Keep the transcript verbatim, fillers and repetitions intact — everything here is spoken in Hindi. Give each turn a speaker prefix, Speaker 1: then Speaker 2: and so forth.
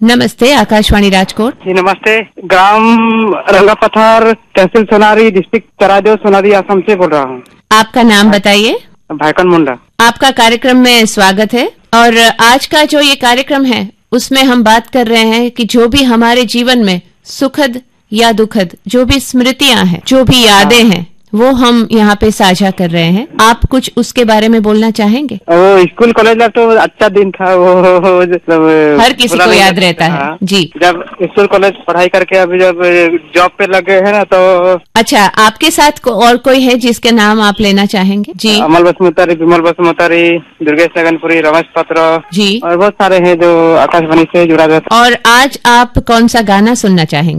Speaker 1: नमस्ते, आकाशवाणी राजकोट।
Speaker 2: जी नमस्ते, ग्राम रंगापथर, तहसील सोनारी, डिस्ट्रिक्ट चरादेव, सोनारी, असम से बोल रहा हूँ।
Speaker 1: आपका नाम बताइए।
Speaker 2: भाईकन मुंडा।
Speaker 1: आपका कार्यक्रम में स्वागत है। और आज का जो ये कार्यक्रम है उसमें हम बात कर रहे हैं कि जो भी हमारे जीवन में सुखद या दुखद जो भी स्मृतियां हैं, जो भी यादें हैं, वो हम यहाँ पे साझा कर रहे हैं। आप कुछ उसके बारे में बोलना चाहेंगे?
Speaker 2: वो स्कूल कॉलेज लाइफ तो अच्छा दिन था। वो, वो जब
Speaker 1: हर किसी को याद रहता है।
Speaker 2: हाँ,
Speaker 1: जी।
Speaker 2: जब स्कूल कॉलेज पढ़ाई करके अभी जब जॉब पे लगे हैं ना, तो
Speaker 1: अच्छा, आपके साथ को और कोई है जिसके नाम आप लेना चाहेंगे? जी।
Speaker 2: अमल बसुमतारी, विमल बसुमतारी, दुर्गेश लगनपुरी, रमेश पत्र
Speaker 1: जी,
Speaker 2: और बहुत सारे हैं जो आकाशवाणी से जुड़ा रहता है।
Speaker 1: और आज आप कौन सा गाना सुनना चाहेंगे?